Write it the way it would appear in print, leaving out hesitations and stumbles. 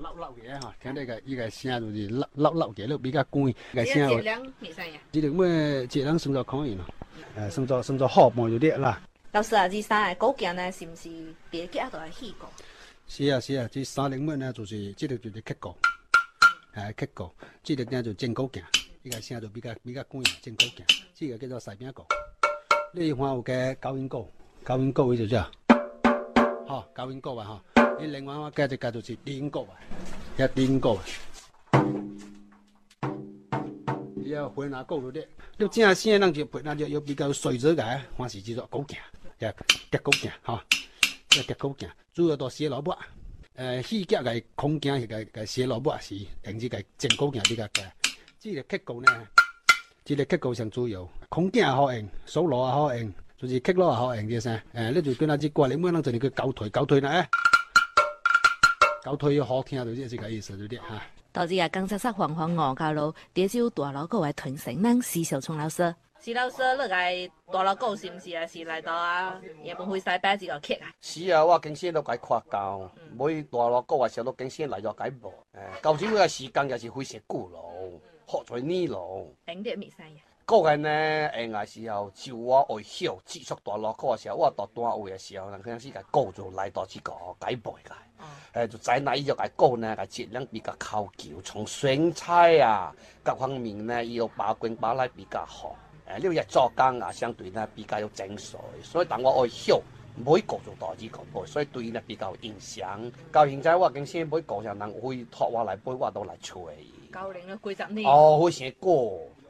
溜嘅嚇，聽呢個依個聲就是溜嘅，比較乾個聲。 質量未使呀？ 這個咩質量算作可以咯，算作好冇就啲啦。 老師啊，這三個構件呢，是唔是別家都係起過？ 是啊，這三零乜呢，就是這個就是刻過，刻過，這個呢就正構件，呢個聲就比較乾，正構件，這個叫做細邊個。你看有嘅高音鼓，高音鼓就這，好，高音鼓啊哈。你另外我加一個就是低音鼓啊，一低音鼓啊。要回拿鼓嗰啲，你正聲人就配那就要比較水質嘅，還是叫做構件，也結構件哈，一結構件，主要都寫蘿蔔，細夾嘅空件嘅寫蘿蔔是用這個正構件呢個嘅，這個結構呢，這個結構上主要空件好用，手螺也好用，就是結螺也好用啲聲，你就跟那隻掛你每人就你個搞腿呢，搞腿要好聽就這個意思對啲哈。 到這個剛才說黃黃鵝教路，這就大老狗嘅傳承人施小聰老師。施老師，你個大老狗是唔是啊？是來到啊？也不會使擺這個劇啊？ 是啊，我經先都解看教，每大老狗嘅時候都經先嚟咗解無。舊時嘅時間又是非常古老，學在呢路。 頂啲未使呀？ 嗰個呢，嘅時候照我愛曉接觸大老狗嘅時候，我到單位嘅時候，嗰陣時個狗就嚟到這個解背嘅。就在那依個狗呢，個質量比較考究，從選菜啊各方面呢，要把關把來比較好。呢個做工啊，相對呢比較有精髓，所以當我愛曉每個做大這個背，所以對呢比較有影響。到現在我經先每個人能會託我嚟背，我都嚟吹。 教齡咗幾十年。 哦，好成個。